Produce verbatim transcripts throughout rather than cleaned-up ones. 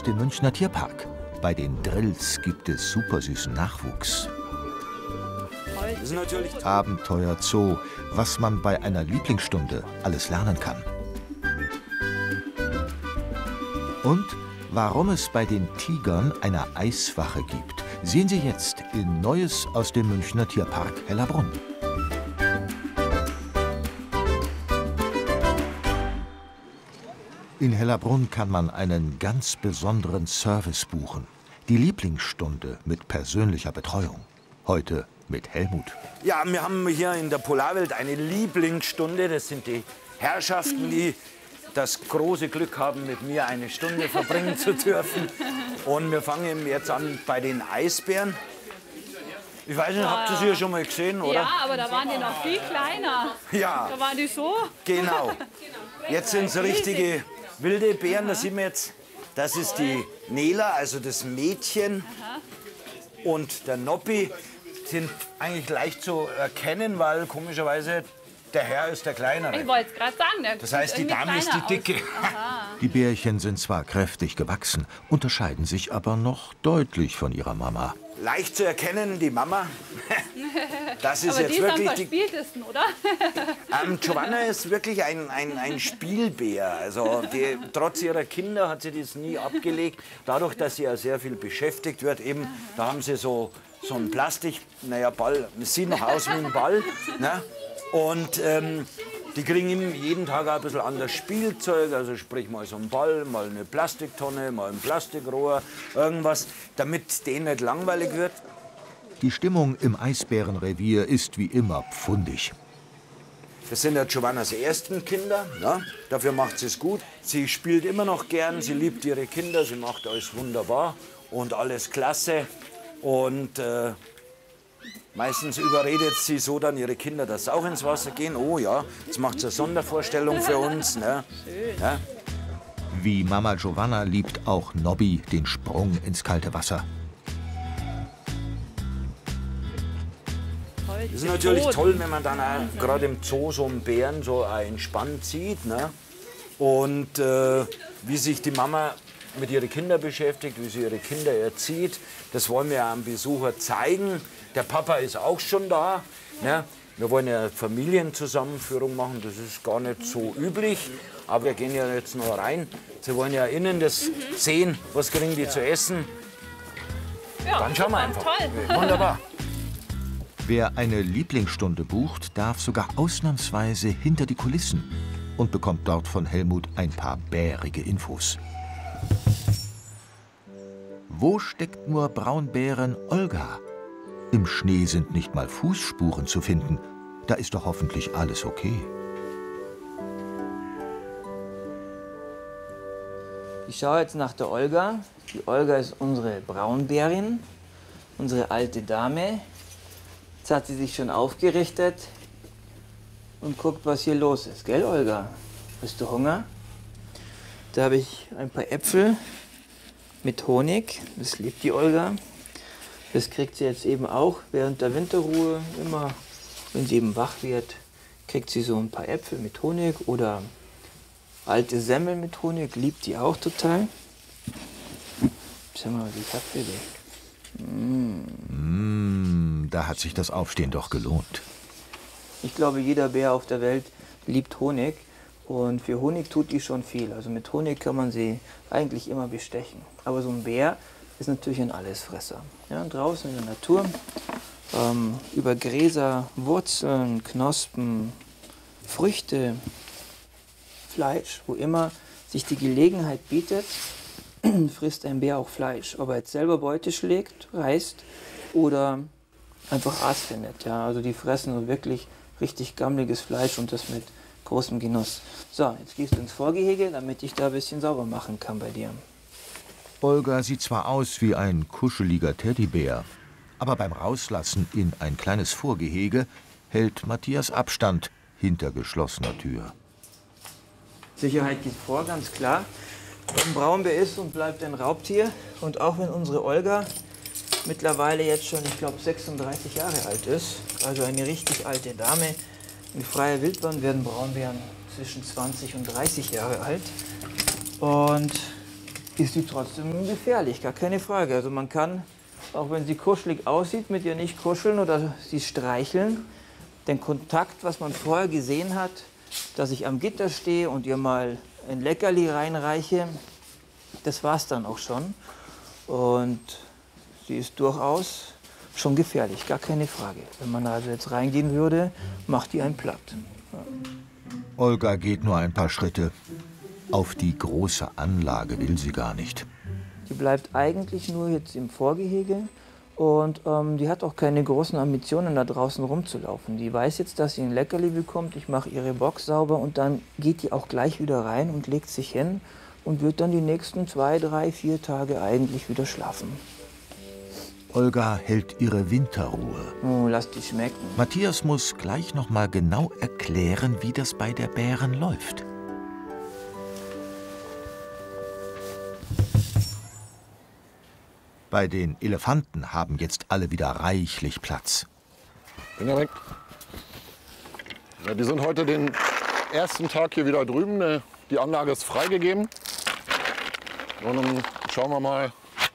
aus dem Münchner Tierpark. Bei den Drills gibt es supersüßen Nachwuchs. Das ist natürlich Abenteuer Zoo, was man bei einer Lieblingsstunde alles lernen kann. Und warum es bei den Tigern eine Eiswache gibt, sehen Sie jetzt in Neues aus dem Münchner Tierpark Hellabrunn. In Hellabrunn kann man einen ganz besonderen Service buchen. Die Lieblingsstunde mit persönlicher Betreuung. Heute mit Helmut. Ja, wir haben hier in der Polarwelt eine Lieblingsstunde. Das sind die Herrschaften, die das große Glück haben, mit mir eine Stunde verbringen zu dürfen. Und wir fangen jetzt an bei den Eisbären. Ich weiß nicht, habt ihr sie ja schon mal gesehen, oder? Ja, aber da waren die noch viel kleiner. Ja. Da waren die so. Genau. Jetzt sind es richtige wilde Bären. Da sehen wir jetzt, das ist die Nela, also das Mädchen. Aha. Und der Noppi sind eigentlich leicht zu erkennen, weil komischerweise der Herr ist der Kleinere. Ich wollte es gerade sagen. Der Das heißt, die sieht Dame ist die kleiner Dicke. aus. Die Bärchen sind zwar kräftig gewachsen, unterscheiden sich aber noch deutlich von ihrer Mama. Leicht zu erkennen, die Mama. Das ist Aber jetzt die ist am wirklich die. verspieltesten, oder? Ähm, Giovanna ist wirklich ein, ein, ein Spielbär. Also die, trotz ihrer Kinder hat sie das nie abgelegt. Dadurch, dass sie ja sehr viel beschäftigt wird, eben, da haben sie so, so einen Plastik, naja, Ball. Es sieht noch aus wie ein Ball. Ne? Und ähm, die kriegen ihm jeden Tag ein bisschen anderes Spielzeug, also sprich mal so einen Ball, mal eine Plastiktonne, mal ein Plastikrohr, irgendwas, damit denen nicht langweilig wird. Die Stimmung im Eisbärenrevier ist wie immer pfundig. Das sind ja Giovannas ersten Kinder, ja, dafür macht sie es gut. Sie spielt immer noch gern, sie liebt ihre Kinder, sie macht alles wunderbar und alles klasse. Und äh, meistens überredet sie so dann ihre Kinder, dass sie auch ins Wasser gehen. Oh ja, jetzt macht sie eine Sondervorstellung für uns. Ne? Ja. Wie Mama Giovanna liebt auch Nobby den Sprung ins kalte Wasser. Das ist natürlich toll, wenn man dann gerade im Zoo so einen Bären so entspannt sieht. Ne? Und äh, wie sich die Mama mit ihren Kindern beschäftigt, wie sie ihre Kinder erzieht. Das wollen wir am Besucher zeigen. Der Papa ist auch schon da. Ne? Wir wollen ja Familienzusammenführung machen, das ist gar nicht so üblich. Aber wir gehen ja jetzt noch rein. Sie wollen ja innen das mhm. sehen, was kriegen die zu essen. Ja, dann schauen wir einfach. Toll. Wunderbar. Wer eine Lieblingsstunde bucht, darf sogar ausnahmsweise hinter die Kulissen und bekommt dort von Helmut ein paar bärige Infos. Wo steckt nur Braunbären Olga? Im Schnee sind nicht mal Fußspuren zu finden. Da ist doch hoffentlich alles okay. Ich schaue jetzt nach der Olga. Die Olga ist unsere Braunbärin, unsere alte Dame. Jetzt hat sie sich schon aufgerichtet und guckt, was hier los ist. Gell, Olga? Hast du Hunger? Da habe ich ein paar Äpfel mit Honig. Das liebt die Olga. Das kriegt sie jetzt eben auch während der Winterruhe. Immer, wenn sie eben wach wird, kriegt sie so ein paar Äpfel mit Honig oder alte Semmel mit Honig. Liebt die auch total. Schau mal, was ich hab für dich. Mm. Mm, da hat sich das Aufstehen doch gelohnt. Ich glaube, jeder Bär auf der Welt liebt Honig. Und für Honig tut die schon viel. Also mit Honig kann man sie eigentlich immer bestechen. Aber so ein Bär ist natürlich ein Allesfresser. Ja, draußen in der Natur, ähm, über Gräser, Wurzeln, Knospen, Früchte, Fleisch, wo immer sich die Gelegenheit bietet, frisst ein Bär auch Fleisch. Ob er jetzt selber Beute schlägt, reißt oder einfach Aas findet. Ja, also die fressen so wirklich richtig gammeliges Fleisch und das mit großem Genuss. So, jetzt gehst du ins Vorgehege, damit ich da ein bisschen sauber machen kann bei dir. Olga sieht zwar aus wie ein kuscheliger Teddybär, aber beim Rauslassen in ein kleines Vorgehege hält Matthias Abstand hinter geschlossener Tür. Sicherheit geht vor, ganz klar. Ein Braunbär ist und bleibt ein Raubtier. Und auch wenn unsere Olga mittlerweile jetzt schon, ich glaube, sechsunddreißig Jahre alt ist, also eine richtig alte Dame, in freier Wildbahn werden Braunbären zwischen zwanzig und dreißig Jahre alt. Und ist sie trotzdem gefährlich, gar keine Frage. Also man kann, auch wenn sie kuschelig aussieht, mit ihr nicht kuscheln oder sie streicheln. Den Kontakt, was man vorher gesehen hat, dass ich am Gitter stehe und ihr mal ein Leckerli reinreiche, das war's dann auch schon. Und sie ist durchaus schon gefährlich, gar keine Frage. Wenn man also jetzt reingehen würde, macht die einen platt. Ja. Olga geht nur ein paar Schritte. Auf die große Anlage will sie gar nicht. Die bleibt eigentlich nur jetzt im Vorgehege und ähm, die hat auch keine großen Ambitionen, da draußen rumzulaufen. Die weiß jetzt, dass sie ein Leckerli bekommt, ich mache ihre Box sauber und dann geht die auch gleich wieder rein und legt sich hin und wird dann die nächsten zwei, drei, vier Tage eigentlich wieder schlafen. Olga hält ihre Winterruhe. Oh, lass die schmecken. Matthias muss gleich noch mal genau erklären, wie das bei der Bären läuft. Bei den Elefanten haben jetzt alle wieder reichlich Platz. Finger weg. Ja, die sind heute den ersten Tag hier wieder drüben. Die Anlage ist freigegeben. Und dann schauen wir mal,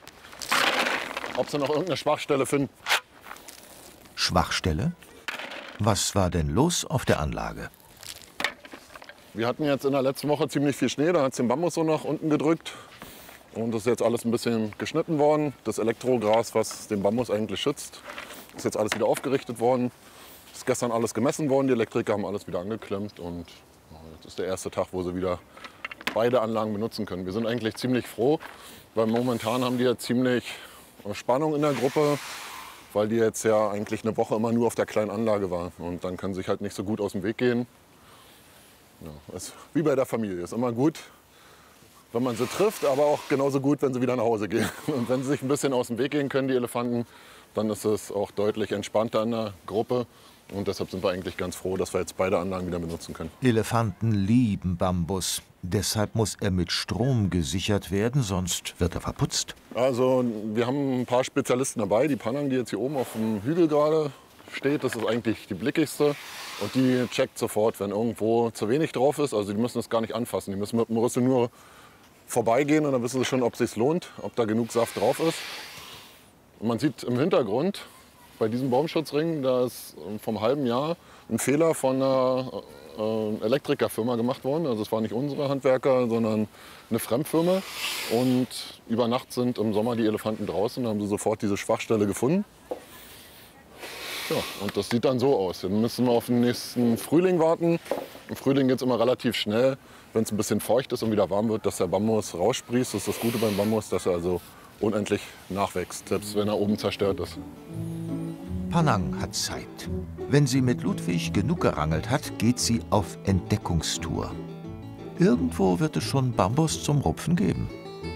ob sie noch irgendeine Schwachstelle finden. Schwachstelle? Was war denn los auf der Anlage? Wir hatten jetzt in der letzten Woche ziemlich viel Schnee. Da hat es den Bambus so nach unten gedrückt. Und das ist jetzt alles ein bisschen geschnitten worden. Das Elektrogras, was den Bambus eigentlich schützt, ist jetzt alles wieder aufgerichtet worden. Ist gestern alles gemessen worden. Die Elektriker haben alles wieder angeklemmt. Und jetzt ist der erste Tag, wo sie wieder beide Anlagen benutzen können. Wir sind eigentlich ziemlich froh, weil momentan haben die ja ziemlich Spannung in der Gruppe, weil die jetzt ja eigentlich eine Woche immer nur auf der kleinen Anlage waren. Und dann können sie sich halt nicht so gut aus dem Weg gehen. Ja, ist wie bei der Familie. Ist immer gut, wenn man sie trifft, aber auch genauso gut, wenn sie wieder nach Hause gehen. Und wenn sie sich ein bisschen aus dem Weg gehen können, die Elefanten, dann ist es auch deutlich entspannter in der Gruppe. Und deshalb sind wir eigentlich ganz froh, dass wir jetzt beide Anlagen wieder benutzen können. Elefanten lieben Bambus. Deshalb muss er mit Strom gesichert werden, sonst wird er verputzt. Also wir haben ein paar Spezialisten dabei. Die Panang, die jetzt hier oben auf dem Hügel gerade steht, das ist eigentlich die blickigste. Und die checkt sofort, wenn irgendwo zu wenig drauf ist. Also die müssen es gar nicht anfassen. Die müssen mit dem Rüssel nur vorbeigehen und dann wissen sie schon, ob es sich lohnt, ob da genug Saft drauf ist. Und man sieht im Hintergrund, bei diesem Baumschutzring, da ist vom halben Jahr ein Fehler von einer äh, Elektrikerfirma gemacht worden. Also es waren nicht unsere Handwerker, sondern eine Fremdfirma. Und über Nacht sind im Sommer die Elefanten draußen und haben sie sofort diese Schwachstelle gefunden. Ja, und das sieht dann so aus. Dann müssen wir auf den nächsten Frühling warten. Im Frühling geht es immer relativ schnell, wenn es ein bisschen feucht ist und wieder warm wird, dass der Bambus raussprießt. Das ist das Gute beim Bambus, dass er also unendlich nachwächst, selbst wenn er oben zerstört ist. Panang hat Zeit. Wenn sie mit Ludwig genug gerangelt hat, geht sie auf Entdeckungstour. Irgendwo wird es schon Bambus zum Rupfen geben.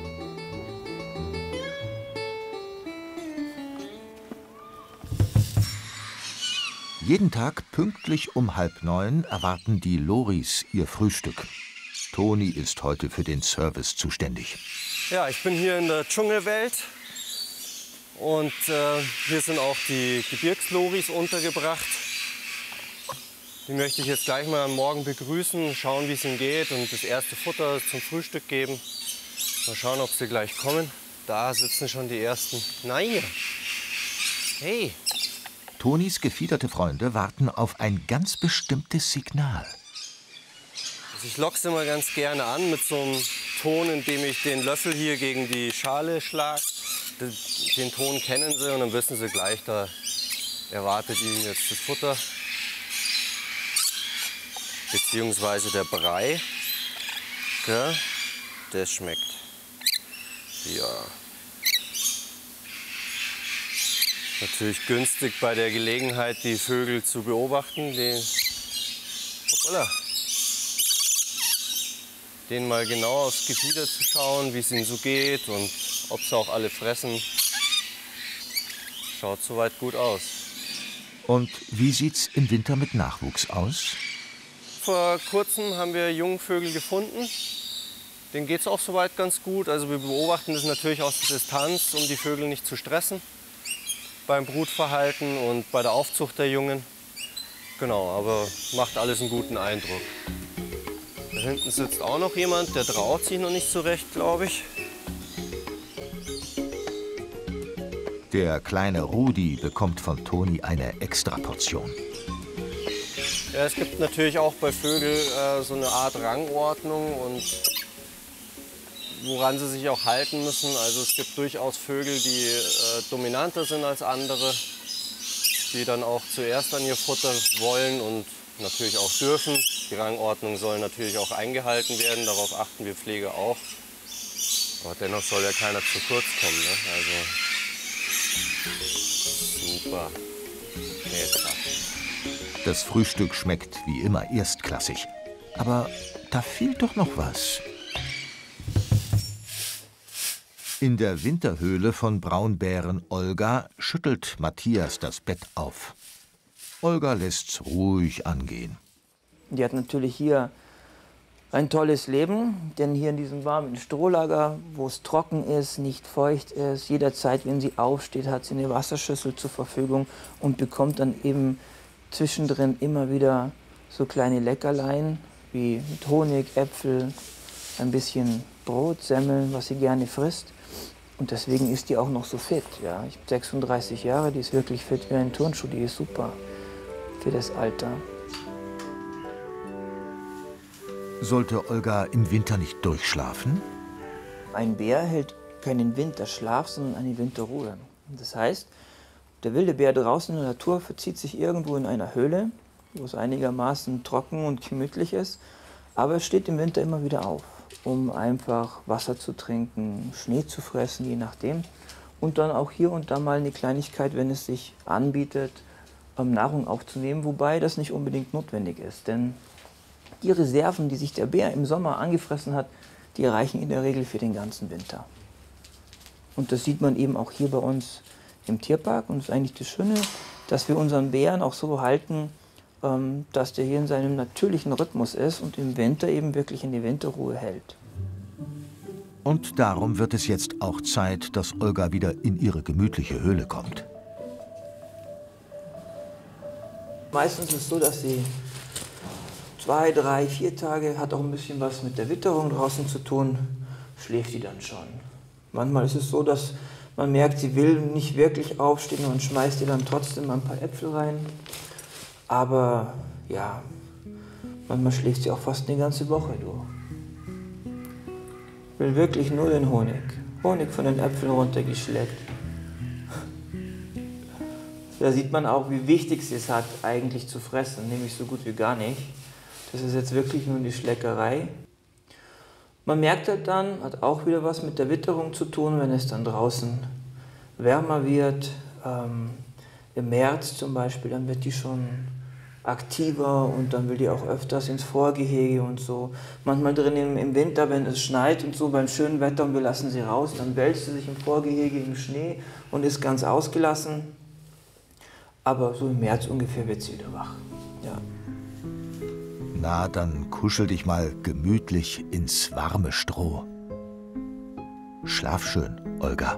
Jeden Tag pünktlich um halb neun erwarten die Loris ihr Frühstück. Toni ist heute für den Service zuständig. Ja, ich bin hier in der Dschungelwelt und äh, hier sind auch die Gebirgsloris untergebracht. Die möchte ich jetzt gleich mal am Morgen begrüßen, schauen, wie es ihnen geht und das erste Futter zum Frühstück geben. Mal schauen, ob sie gleich kommen. Da sitzen schon die ersten. Nein! Hey! Tonis gefiederte Freunde warten auf ein ganz bestimmtes Signal. Also ich locke sie mal ganz gerne an mit so einem Ton, in dem ich den Löffel hier gegen die Schale schlage. Den Ton kennen sie und dann wissen sie gleich, da erwartet ihnen jetzt das Futter. Beziehungsweise der Brei. Ja, der schmeckt. Ja. Natürlich günstig bei der Gelegenheit, die Vögel zu beobachten. Den, hoppala, denen mal genau aufs Gefieder zu schauen, wie es ihnen so geht und ob sie auch alle fressen. Schaut soweit gut aus. Und wie sieht's im Winter mit Nachwuchs aus? Vor kurzem haben wir Jungvögel gefunden. Denen geht es auch soweit ganz gut. Also wir beobachten das natürlich aus der Distanz, um die Vögel nicht zu stressen beim Brutverhalten und bei der Aufzucht der Jungen. Genau, aber macht alles einen guten Eindruck. Da hinten sitzt auch noch jemand, der traut sich noch nicht so recht, glaube ich. Der kleine Rudi bekommt von Toni eine Extraportion. Ja, es gibt natürlich auch bei Vögeln äh, so eine Art Rangordnung und woran sie sich auch halten müssen. Also es gibt durchaus Vögel, die äh, dominanter sind als andere, die dann auch zuerst an ihr Futter wollen und natürlich auch dürfen. Die Rangordnung soll natürlich auch eingehalten werden, darauf achten wir Pfleger auch. Aber dennoch soll ja keiner zu kurz kommen. Ne? Also super. Jetzt. Das Frühstück schmeckt wie immer erstklassig. Aber da fehlt doch noch was. In der Winterhöhle von Braunbären Olga schüttelt Matthias das Bett auf. Olga lässt's ruhig angehen. Die hat natürlich hier ein tolles Leben, denn hier in diesem warmen Strohlager, wo es trocken ist, nicht feucht ist, jederzeit, wenn sie aufsteht, hat sie eine Wasserschüssel zur Verfügung und bekommt dann eben zwischendrin immer wieder so kleine Leckerlein wie mit Honig, Äpfel, ein bisschen Brot, Semmeln, was sie gerne frisst. Und deswegen ist die auch noch so fit. Ja. Ich habe sechsunddreißig Jahre, die ist wirklich fit wie ein Turnschuh, die ist super für das Alter. Sollte Olga im Winter nicht durchschlafen? Ein Bär hält keinen Winterschlaf, sondern eine Winterruhe. Das heißt, der wilde Bär draußen in der Natur verzieht sich irgendwo in einer Höhle, wo es einigermaßen trocken und gemütlich ist, aber er steht im Winter immer wieder auf, um einfach Wasser zu trinken, Schnee zu fressen, je nachdem. Und dann auch hier und da mal eine Kleinigkeit, wenn es sich anbietet, Nahrung aufzunehmen, wobei das nicht unbedingt notwendig ist. Denn die Reserven, die sich der Bär im Sommer angefressen hat, die reichen in der Regel für den ganzen Winter. Und das sieht man eben auch hier bei uns im Tierpark. Und das ist eigentlich das Schöne, dass wir unseren Bären auch so halten, dass der hier in seinem natürlichen Rhythmus ist und im Winter eben wirklich in die Winterruhe hält. Und darum wird es jetzt auch Zeit, dass Olga wieder in ihre gemütliche Höhle kommt. Meistens ist es so, dass sie zwei, drei, vier Tage, hat auch ein bisschen was mit der Witterung draußen zu tun, schläft sie dann schon. Manchmal ist es so, dass man merkt, sie will nicht wirklich aufstehen und schmeißt ihr dann trotzdem ein paar Äpfel rein. Aber ja, manchmal schläft sie auch fast eine ganze Woche durch. Will wirklich nur den Honig. Honig von den Äpfeln runtergeschleckt. Da sieht man auch, wie wichtig sie es hat, eigentlich zu fressen, nämlich so gut wie gar nicht. Das ist jetzt wirklich nur die Schleckerei. Man merkt halt dann, hat auch wieder was mit der Witterung zu tun, wenn es dann draußen wärmer wird. Ähm, im März zum Beispiel, dann wird die schon aktiver und dann will die auch öfters ins Vorgehege und so. Manchmal drin im, im Winter, wenn es schneit und so, beim schönen Wetter und wir lassen sie raus, dann wälzt sie sich im Vorgehege im Schnee und ist ganz ausgelassen. Aber so im März ungefähr wird sie wieder wach. Ja. Na, dann kuschel dich mal gemütlich ins warme Stroh. Schlaf schön, Olga.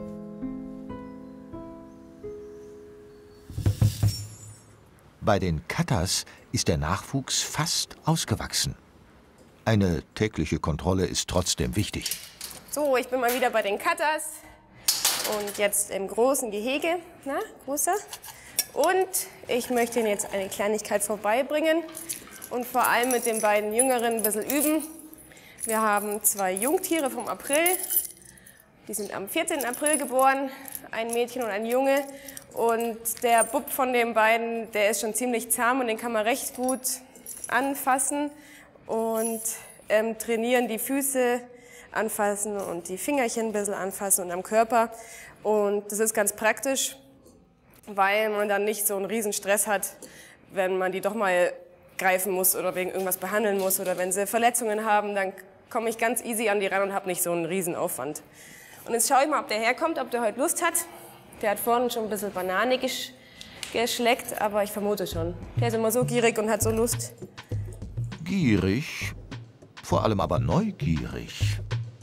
Bei den Katas ist der Nachwuchs fast ausgewachsen. Eine tägliche Kontrolle ist trotzdem wichtig. So, ich bin mal wieder bei den Katas und jetzt im großen Gehege. Na, großer? Und ich möchte Ihnen jetzt eine Kleinigkeit vorbeibringen und vor allem mit den beiden Jüngeren ein bisschen üben. Wir haben zwei Jungtiere vom April. Die sind am vierzehnten April geboren, ein Mädchen und ein Junge. Und der Bub von den beiden, der ist schon ziemlich zahm und den kann man recht gut anfassen und ähm, trainieren, die Füße anfassen und die Fingerchen ein bisschen anfassen und am Körper. Und das ist ganz praktisch, weil man dann nicht so einen riesen Stress hat, wenn man die doch mal greifen muss oder wegen irgendwas behandeln muss oder wenn sie Verletzungen haben, dann komme ich ganz easy an die ran und habe nicht so einen riesen Aufwand. Und jetzt schaue ich mal, ob der herkommt, ob der heute Lust hat. Der hat vorhin schon ein bisschen Banane gesch geschleckt, aber ich vermute schon. Der ist immer so gierig und hat so Lust. Gierig, vor allem aber neugierig.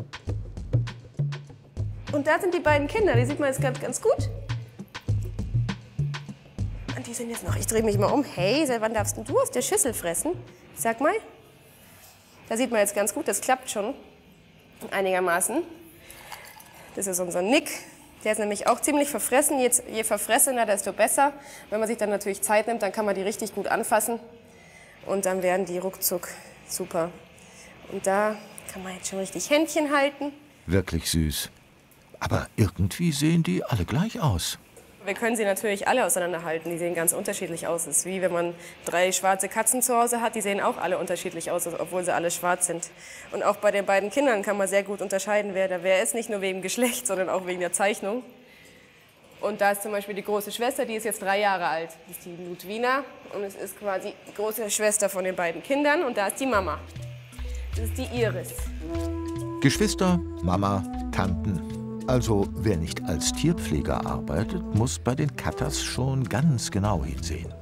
Und da sind die beiden Kinder, die sieht man jetzt ganz, ganz gut. Und die sind jetzt noch, ich drehe mich mal um. Hey, seit wann darfst du aus der Schüssel fressen? Sag mal. Da sieht man jetzt ganz gut, das klappt schon einigermaßen. Das ist unser Nick, Der ist nämlich auch ziemlich verfressen. Je, je verfressener, desto besser. Wenn man sich dann natürlich Zeit nimmt, dann kann man die richtig gut anfassen. Und dann werden die ruckzuck super. Und da kann man jetzt schon richtig Händchen halten. Wirklich süß. Aber irgendwie sehen die alle gleich aus. Wir können sie natürlich alle auseinanderhalten. Die sehen ganz unterschiedlich aus. Es ist wie wenn man drei schwarze Katzen zu Hause hat. Die sehen auch alle unterschiedlich aus, obwohl sie alle schwarz sind. Und auch bei den beiden Kindern kann man sehr gut unterscheiden, wer da wer ist. Nicht nur wegen Geschlecht, sondern auch wegen der Zeichnung. Und da ist zum Beispiel die große Schwester, die ist jetzt drei Jahre alt. Das ist die Ludwina. Und es ist quasi die große Schwester von den beiden Kindern. Und da ist die Mama. Das ist die Iris. Geschwister, Mama, Tanten. Also, wer nicht als Tierpfleger arbeitet, muss bei den Katas schon ganz genau hinsehen.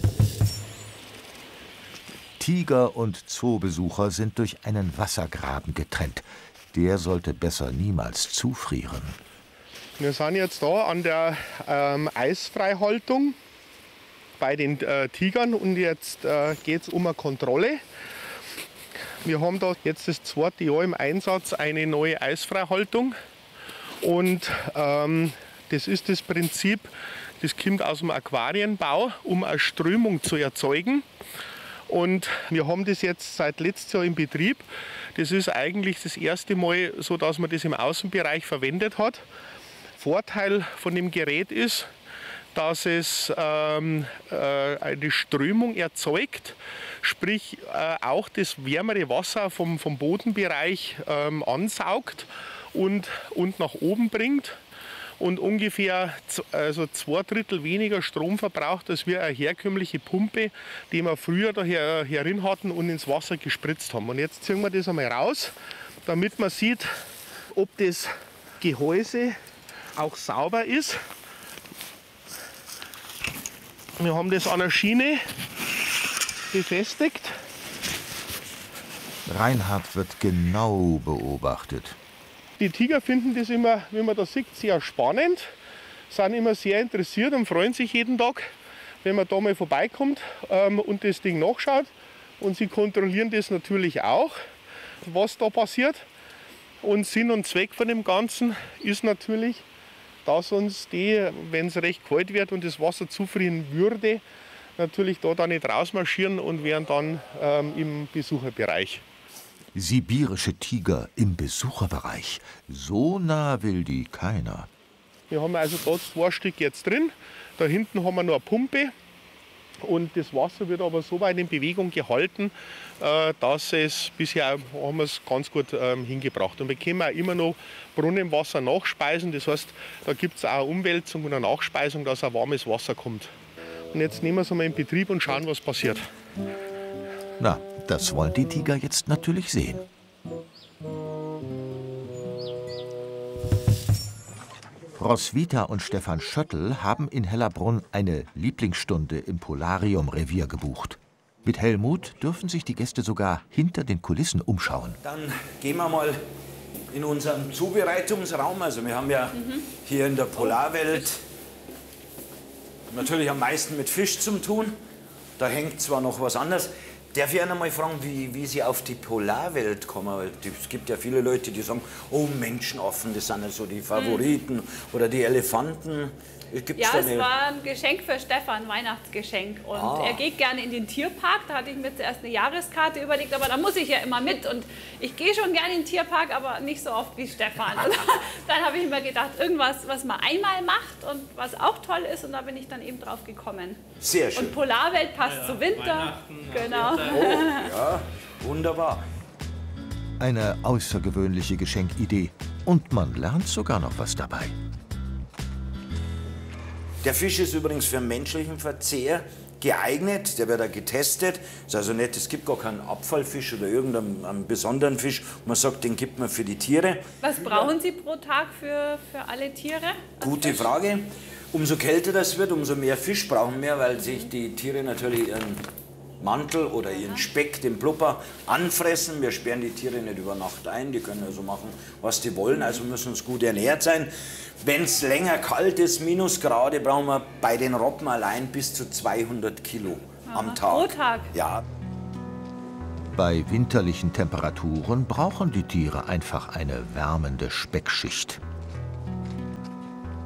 Tiger und Zoobesucher sind durch einen Wassergraben getrennt. Der sollte besser niemals zufrieren. Wir sind jetzt da an der ähm, Eisfreihaltung bei den äh, Tigern und jetzt äh, geht es um eine Kontrolle. Wir haben da jetzt das zweite Jahr im Einsatz eine neue Eisfreihaltung. Und ähm, das ist das Prinzip, das kommt aus dem Aquarienbau, um eine Strömung zu erzeugen. Und wir haben das jetzt seit letztes Jahr in Betrieb. Das ist eigentlich das erste Mal so, dass man das im Außenbereich verwendet hat. Vorteil von dem Gerät ist, dass es ähm, äh, eine Strömung erzeugt, sprich äh, auch das wärmere Wasser vom, vom Bodenbereich ähm, ansaugt und, und nach oben bringt und ungefähr also zwei Drittel weniger Strom verbraucht als wir eine herkömmliche Pumpe, die wir früher da her, herin hatten und ins Wasser gespritzt haben. Und jetzt ziehen wir das einmal raus, damit man sieht, ob das Gehäuse auch sauber ist. Wir haben das an der Schiene befestigt. Reinhard wird genau beobachtet. Die Tiger finden das immer, wie man das sieht, sehr spannend, sind immer sehr interessiert und freuen sich jeden Tag, wenn man da mal vorbeikommt ähm, und das Ding nachschaut. Und sie kontrollieren das natürlich auch, was da passiert. Und Sinn und Zweck von dem Ganzen ist natürlich, dass uns die, wenn es recht kalt wird und das Wasser zufrieren würde, natürlich da, da nicht rausmarschieren und wären dann ähm, im Besucherbereich. Sibirische Tiger im Besucherbereich. So nah will die keiner. Wir haben also da zwei Stück jetzt drin. Da hinten haben wir noch eine Pumpe. Und das Wasser wird aber so weit in Bewegung gehalten, dass es bisher haben wir es ganz gut hingebracht. Und wir können auch immer noch Brunnenwasser nachspeisen. Das heißt, da gibt es auch eine Umwälzung und eine Nachspeisung, dass auch warmes Wasser kommt. Und jetzt nehmen wir es einmal in Betrieb und schauen, was passiert. Na, das wollen die Tiger jetzt natürlich sehen. Roswitha und Stefan Schöttl haben in Hellerbrunn eine Lieblingsstunde im Polarium-Revier gebucht. Mit Helmut dürfen sich die Gäste sogar hinter den Kulissen umschauen. Dann gehen wir mal in unseren Zubereitungsraum. Also wir haben ja mhm. hier in der Polarwelt natürlich am meisten mit Fisch zu tun. Da hängt zwar noch was anderes. Darf ich einmal fragen, wie, wie Sie auf die Polarwelt kommen? Es gibt ja viele Leute, die sagen, oh, Menschenaffen, das sind ja so die Favoriten. Mhm. Oder die Elefanten. Gibt's ja, da es eine... war ein Geschenk für Stefan, ein Weihnachtsgeschenk. Und ah. er geht gerne in den Tierpark. Da hatte ich mir zuerst eine Jahreskarte überlegt, aber da muss ich ja immer mit. Und ich gehe schon gerne in den Tierpark, aber nicht so oft wie Stefan. Und dann habe ich mir gedacht, irgendwas, was man einmal macht und was auch toll ist. Und da bin ich dann eben drauf gekommen. Sehr schön. Und Polarwelt passt ja, zu Winter. Genau. Oh, ja, wunderbar. Eine außergewöhnliche Geschenkidee. Und man lernt sogar noch was dabei. Der Fisch ist übrigens für menschlichen Verzehr geeignet, der wird da getestet. Ist also nicht, es gibt gar keinen Abfallfisch oder irgendeinen einen besonderen Fisch. Man sagt, den gibt man für die Tiere. Was brauchen Sie pro Tag für, für alle Tiere? Gute Fisch? Frage. Umso kälter das wird, umso mehr Fisch brauchen wir, weil sich die Tiere natürlich ihren Mantel oder ihren Speck, den Blubber, anfressen. Wir sperren die Tiere nicht über Nacht ein, die können also machen, was die wollen, also müssen uns gut ernährt sein. Wenn es länger kalt ist, Minusgrade, brauchen wir bei den Robben allein bis zu zweihundert Kilo Aha, am Tag. Pro Tag? Ja. Bei winterlichen Temperaturen brauchen die Tiere einfach eine wärmende Speckschicht.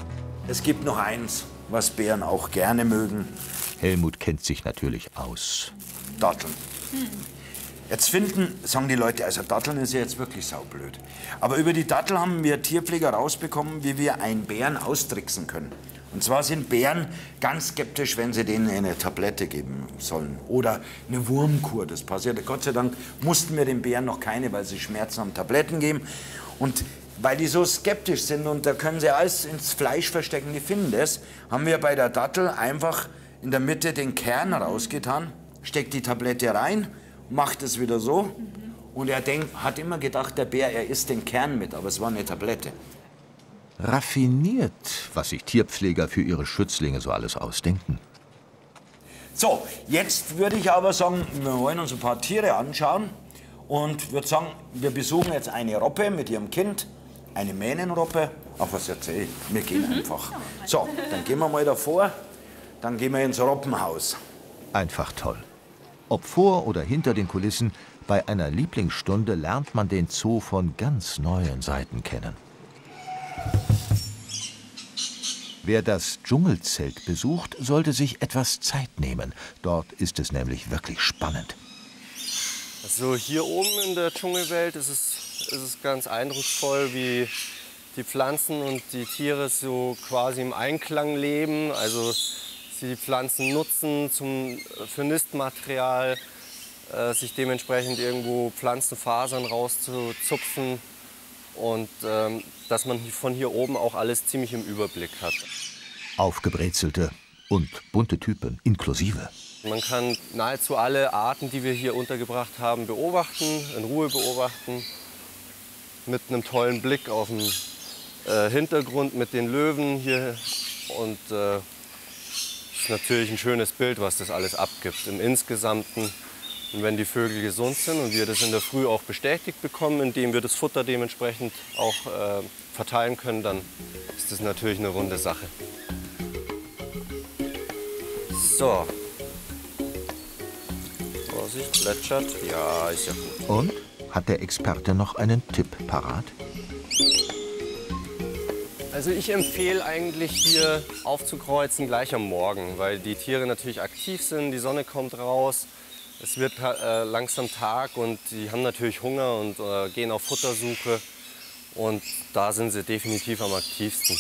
Es gibt noch eins, was Bären auch gerne mögen. Helmut kennt sich natürlich aus. Datteln. Jetzt finden, sagen die Leute, also Datteln ist ja jetzt wirklich saublöd. Aber über die Dattel haben wir Tierpfleger rausbekommen, wie wir einen Bären austricksen können. Und zwar sind Bären ganz skeptisch, wenn sie denen eine Tablette geben sollen. Oder eine Wurmkur, das passiert. Gott sei Dank mussten wir den Bären noch keine, weil sie Schmerzen haben, Tabletten geben. Und weil die so skeptisch sind und da können sie alles ins Fleisch verstecken, die finden das, haben wir bei der Dattel einfach in der Mitte den Kern rausgetan, steckt die Tablette rein, macht es wieder so. Und er denkt, hat immer gedacht, der Bär, er isst den Kern mit, aber es war eine Tablette. Raffiniert, was sich Tierpfleger für ihre Schützlinge so alles ausdenken. So, jetzt würde ich aber sagen, wir wollen uns ein paar Tiere anschauen und würde sagen, wir besuchen jetzt eine Robbe mit ihrem Kind, eine Mähnenrobbe. Ach, was erzähl ich? Wir gehen Mhm. einfach. So, dann gehen wir mal davor, dann gehen wir ins Robbenhaus. Einfach toll. Ob vor oder hinter den Kulissen, bei einer Lieblingsstunde lernt man den Zoo von ganz neuen Seiten kennen. Wer das Dschungelzelt besucht, sollte sich etwas Zeit nehmen. Dort ist es nämlich wirklich spannend. Also hier oben in der Dschungelwelt ist es, ist es ganz eindrucksvoll, wie die Pflanzen und die Tiere so quasi im Einklang leben. Also sie die Pflanzen nutzen zum, für Nistmaterial, äh, sich dementsprechend irgendwo Pflanzenfasern rauszuzupfen. Und ähm, dass man von hier oben auch alles ziemlich im Überblick hat. Aufgebrezelte und bunte Typen inklusive. Man kann nahezu alle Arten, die wir hier untergebracht haben, beobachten, in Ruhe beobachten. Mit einem tollen Blick auf den äh, Hintergrund mit den Löwen hier. Und äh, ist natürlich ein schönes Bild, was das alles abgibt im Insgesamten. Und wenn die Vögel gesund sind und wir das in der Früh auch bestätigt bekommen, indem wir das Futter dementsprechend auch äh, verteilen können, dann ist das natürlich eine runde Sache. So. Vorsicht, plätschert. Ja, ist ja gut. Und hat der Experte noch einen Tipp parat? Also ich empfehle eigentlich hier aufzukreuzen gleich am Morgen, weil die Tiere natürlich aktiv sind, die Sonne kommt raus. Es wird äh, langsam Tag und die haben natürlich Hunger und äh, gehen auf Futtersuche. Und da sind sie definitiv am aktivsten.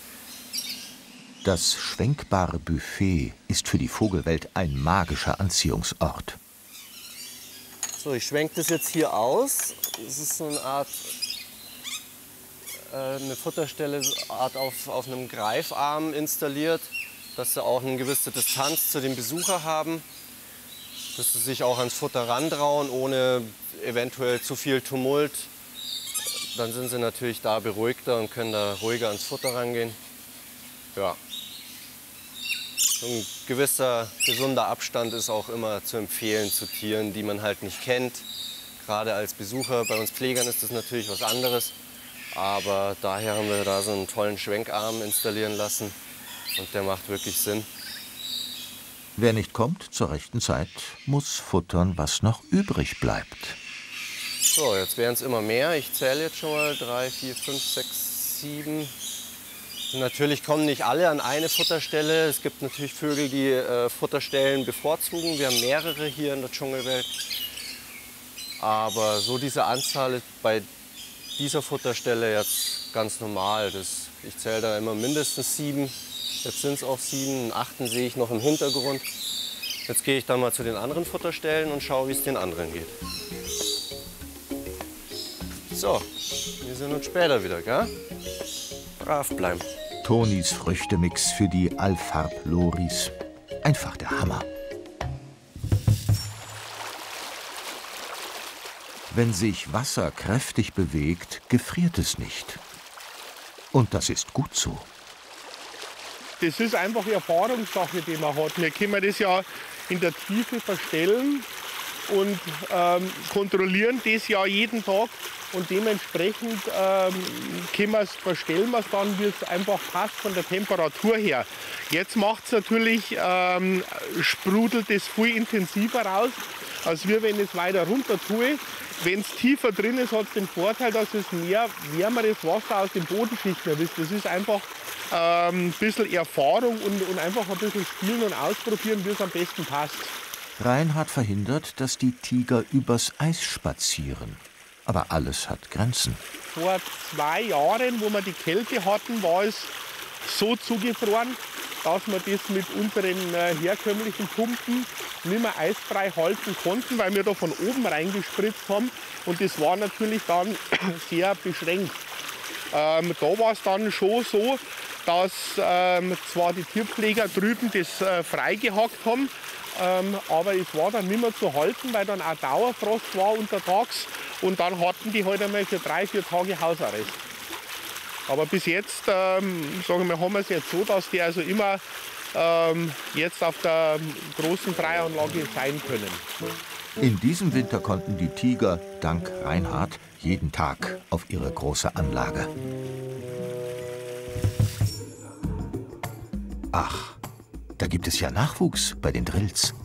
Das schwenkbare Buffet ist für die Vogelwelt ein magischer Anziehungsort. So, ich schwenke das jetzt hier aus. Das ist so eine Art äh, eine Futterstelle Art auf, auf einem Greifarm installiert, dass sie auch eine gewisse Distanz zu dem Besucher haben. Dass sie sich auch ans Futter rantrauen, ohne eventuell zu viel Tumult. Dann sind sie natürlich da beruhigter und können da ruhiger ans Futter rangehen. Ja. So ein gewisser gesunder Abstand ist auch immer zu empfehlen zu Tieren, die man halt nicht kennt. Gerade als Besucher, bei uns Pflegern ist das natürlich was anderes. Aber daher haben wir da so einen tollen Schwenkarm installieren lassen und der macht wirklich Sinn. Wer nicht kommt zur rechten Zeit, muss futtern, was noch übrig bleibt. So, jetzt werden es immer mehr. Ich zähle jetzt schon mal drei, vier, fünf, sechs, sieben. Und natürlich kommen nicht alle an eine Futterstelle. Es gibt natürlich Vögel, die äh, Futterstellen bevorzugen. Wir haben mehrere hier in der Dschungelwelt. Aber so diese Anzahl ist bei dieser Futterstelle jetzt ganz normal. Das, ich zähle da immer mindestens sieben. Jetzt sind es auch sieben, einen achten sehe ich noch im Hintergrund. Jetzt gehe ich dann mal zu den anderen Futterstellen und schaue, wie es den anderen geht. So, wir sehen uns später wieder, gell? Brav bleiben. Tonis Früchtemix für die Alfarb-Loris. Einfach der Hammer. Wenn sich Wasser kräftig bewegt, gefriert es nicht. Und das ist gut so. Das ist einfach eine Erfahrungssache, die man hat. Wir können das ja in der Tiefe verstellen und ähm, kontrollieren das ja jeden Tag. Und dementsprechend ähm, können wir es verstellen, wir es dann, wie es einfach passt von der Temperatur her. Jetzt macht es natürlich, ähm, sprudelt es viel intensiver raus, als wir, wenn ich es weiter runter tue. Wenn es tiefer drin ist, hat es den Vorteil, dass es mehr wärmeres Wasser aus den Bodenschichten erwischt. Das ist einfach ähm, ein bisschen Erfahrung und, und einfach ein bisschen spielen und ausprobieren, wie es am besten passt. Reinhard verhindert, dass die Tiger übers Eis spazieren. Aber alles hat Grenzen. Vor zwei Jahren, wo wir die Kälte hatten, war es so zugefroren, dass wir das mit unseren äh, herkömmlichen Pumpen nicht mehr eisfrei halten konnten, weil wir da von oben reingespritzt haben. Und das war natürlich dann sehr beschränkt. Ähm, da war es dann schon so, dass ähm, zwar die Tierpfleger drüben das äh, freigehackt haben, ähm, aber es war dann nicht mehr zu halten, weil dann auch Dauerfrost war untertags. Und dann hatten die halt einmal für drei, vier Tage Hausarrest. Aber bis jetzt ähm, sagen wir, haben wir es jetzt so, dass die also immer ähm, jetzt auf der großen Freianlage sein können. In diesem Winter konnten die Tiger, dank Reinhard, jeden Tag auf ihre große Anlage. Ach, da gibt es ja Nachwuchs bei den Drills.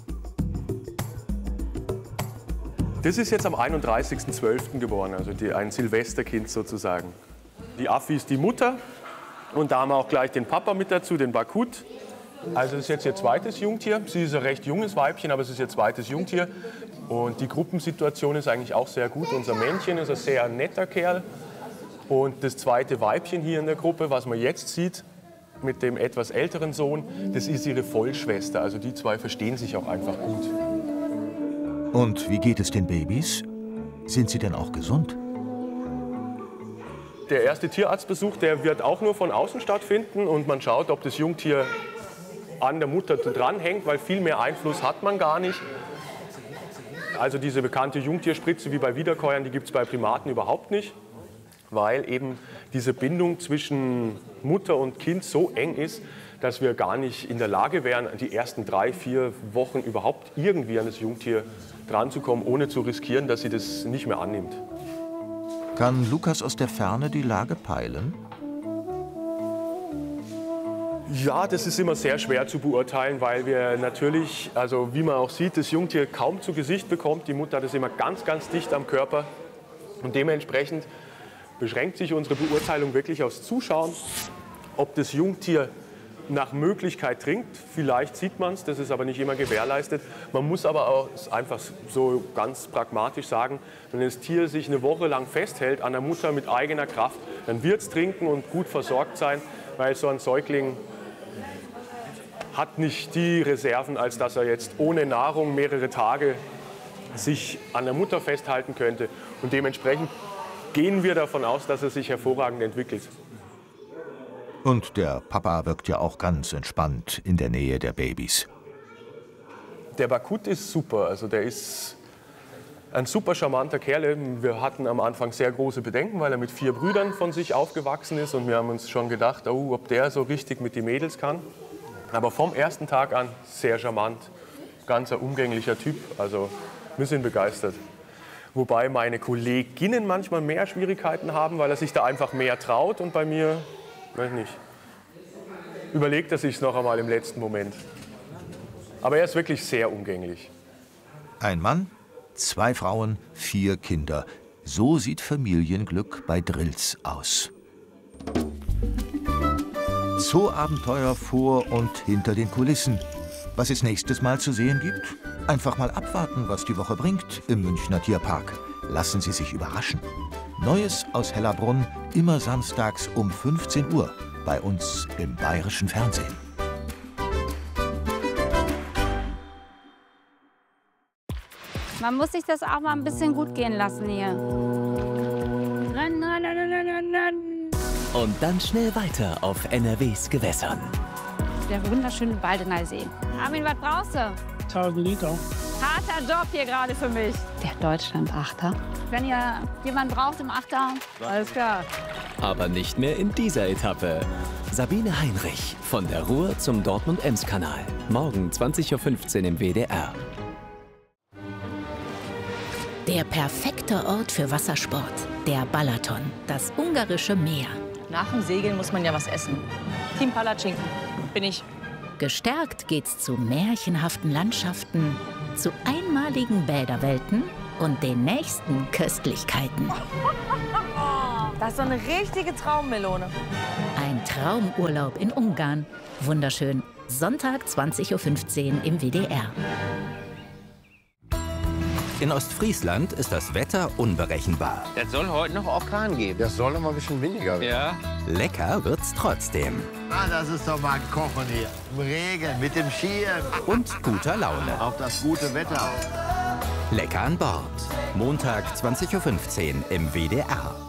Das ist jetzt am einunddreißigsten zwölften geboren, also die, ein Silvesterkind sozusagen. Die Affi ist die Mutter und da haben wir auch gleich den Papa mit dazu, den Bakut. Also das ist jetzt ihr zweites Jungtier. Sie ist ein recht junges Weibchen, aber es ist ihr zweites Jungtier. Und die Gruppensituation ist eigentlich auch sehr gut. Unser Männchen ist ein sehr netter Kerl. Und das zweite Weibchen hier in der Gruppe, was man jetzt sieht, mit dem etwas älteren Sohn, das ist ihre Vollschwester. Also die zwei verstehen sich auch einfach gut. Und wie geht es den Babys? Sind sie denn auch gesund? Der erste Tierarztbesuch, der wird auch nur von außen stattfinden und man schaut, ob das Jungtier an der Mutter dranhängt, weil viel mehr Einfluss hat man gar nicht. Also diese bekannte Jungtierspritze wie bei Wiederkäuern, die gibt es bei Primaten überhaupt nicht, weil eben diese Bindung zwischen Mutter und Kind so eng ist, dass wir gar nicht in der Lage wären, die ersten drei, vier Wochen überhaupt irgendwie an das Jungtier dranzukommen, ohne zu riskieren, dass sie das nicht mehr annimmt. Kann Lukas aus der Ferne die Lage peilen? Ja, das ist immer sehr schwer zu beurteilen, weil wir natürlich, also wie man auch sieht, das Jungtier kaum zu Gesicht bekommt. Die Mutter hat es immer ganz, ganz dicht am Körper. Und dementsprechend beschränkt sich unsere Beurteilung wirklich aufs Zuschauen, ob das Jungtier nach Möglichkeit trinkt. Vielleicht sieht man es, das ist aber nicht immer gewährleistet. Man muss aber auch einfach so ganz pragmatisch sagen, wenn das Tier sich eine Woche lang festhält an der Mutter mit eigener Kraft, dann wird es trinken und gut versorgt sein, weil so ein Säugling hat nicht die Reserven, als dass er jetzt ohne Nahrung mehrere Tage sich an der Mutter festhalten könnte. Und dementsprechend gehen wir davon aus, dass er sich hervorragend entwickelt. Und der Papa wirkt ja auch ganz entspannt in der Nähe der Babys. Der Bakut ist super, also der ist ein super charmanter Kerl. Wir hatten am Anfang sehr große Bedenken, weil er mit vier Brüdern von sich aufgewachsen ist. Und wir haben uns schon gedacht, oh, ob der so richtig mit den Mädels kann. Aber vom ersten Tag an sehr charmant, ganz ein umgänglicher Typ. Also wir sind begeistert. Wobei meine Kolleginnen manchmal mehr Schwierigkeiten haben, weil er sich da einfach mehr traut. Und bei mir, weiß nicht, überlegt er sich noch einmal im letzten Moment. Aber er ist wirklich sehr umgänglich. Ein Mann, zwei Frauen, vier Kinder. So sieht Familienglück bei Drills aus. Zooabenteuer vor und hinter den Kulissen. Was es nächstes Mal zu sehen gibt? Einfach mal abwarten, was die Woche bringt im Münchner Tierpark. Lassen Sie sich überraschen. Neues aus Hellerbrunn, immer samstags um fünfzehn Uhr bei uns im Bayerischen Fernsehen. Man muss sich das auch mal ein bisschen gut gehen lassen hier. Rennen, rennen, rennen, rennen, rennen. Und dann schnell weiter auf N R Ws Gewässern. Der wunderschöne Baldener See. Armin, was brauchst du? tausend Liter. Harter Job hier gerade für mich. Der Deutschland-Achter. Wenn ihr jemanden braucht im Achter, alles klar. Aber nicht mehr in dieser Etappe. Sabine Heinrich von der Ruhr zum Dortmund-Ems-Kanal. Morgen zwanzig Uhr fünfzehn im W D R. Der perfekte Ort für Wassersport. Der Balaton, das ungarische Meer. Nach dem Segeln muss man ja was essen. Team Palatschinken bin ich. Gestärkt geht's zu märchenhaften Landschaften, zu einmaligen Bäderwelten und den nächsten Köstlichkeiten. Das ist so eine richtige Traummelone. Ein Traumurlaub in Ungarn. Wunderschön. Sonntag zwanzig Uhr fünfzehn im W D R. In Ostfriesland ist das Wetter unberechenbar. Es soll heute noch Orkan geben. Das soll immer ein bisschen weniger werden. Ja. Lecker wird's trotzdem. Ah, das ist doch mal ein Kochen hier. Im Regen, mit dem Skiern. Und guter Laune. Auf das gute Wetter. Lecker an Bord. Montag zwanzig Uhr fünfzehn im W D R.